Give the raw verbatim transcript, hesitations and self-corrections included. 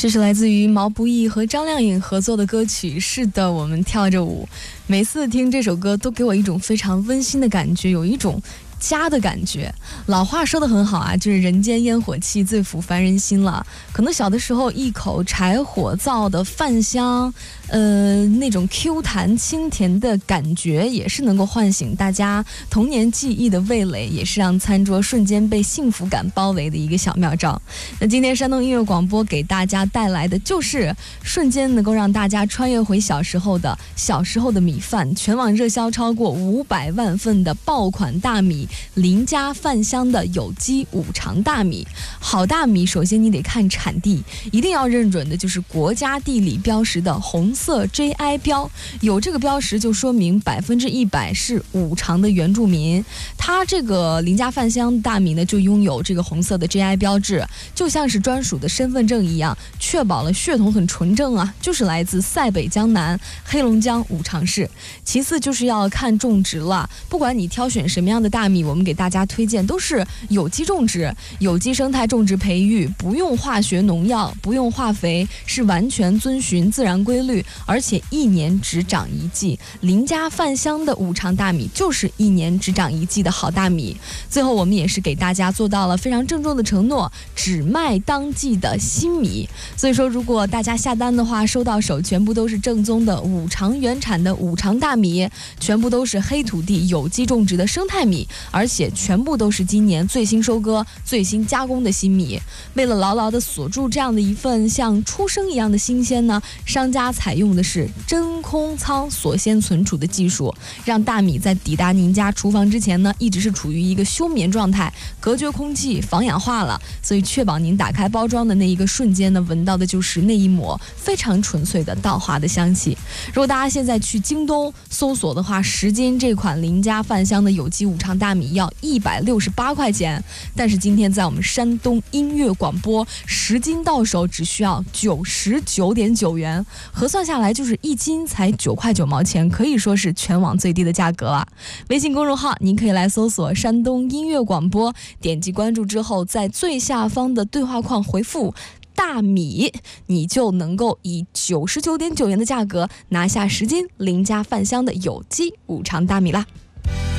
这是来自于毛不易和张靓颖合作的歌曲。是的，我们跳着舞，每次听这首歌都给我一种非常温馨的感觉，有一种家的感觉。老话说得很好啊，就是人间烟火气最抚凡人心了。可能小的时候一口柴火灶的饭香，呃，那种 Q 弹清甜的感觉，也是能够唤醒大家童年记忆的味蕾，也是让餐桌瞬间被幸福感包围的一个小妙招。那今天山东音乐广播给大家带来的就是瞬间能够让大家穿越回小时候的小时候的米饭，全网热销超过五百万份的爆款大米林家饭香的有机五常大米。好大米首先你得看产地，一定要认准的就是国家地理标识的红色 J I 标，有这个标识就说明百分之一百是五常的原住民。它这个林家饭香大米呢，就拥有这个红色的 J I 标志，就像是专属的身份证一样，确保了血统很纯正啊，就是来自塞北江南黑龙江五常市。其次就是要看种植了，不管你挑选什么样的大米，我们给大家推荐都是有机种植、有机生态种植培育，不用化学农药，不用化肥，是完全遵循自然规律，而且一年只长一季。林家饭香的五常大米就是一年只长一季的好大米。最后我们也是给大家做到了非常郑重的承诺，只卖当季的新米。所以说如果大家下单的话，收到手全部都是正宗的五常原产的五常大米，全部都是黑土地有机种植的生态米，而且全部都是今年最新收割最新加工的新米。为了牢牢地锁住这样的一份像出生一样的新鲜呢，商家采用的是真空仓锁鲜存储的技术，让大米在抵达您家厨房之前呢，一直是处于一个休眠状态，隔绝空气，防氧化了，所以确保您打开包装的那一个瞬间呢，闻到的就是那一抹非常纯粹的稻花的香气。如果大家现在去京东搜索的话，十斤这款林家饭香的有机五常大米要一百六十八块钱，但是今天在我们山东音乐广播，十斤到手只需要九十九点九元，核算下来就是一斤才九块九毛钱，可以说是全网最低的价格啊！微信公众号您可以来搜索山东音乐广播，点击关注之后，在最下方的对话框回复大米，你就能够以九十九点九元的价格拿下十斤林家饭香的有机五常大米啦。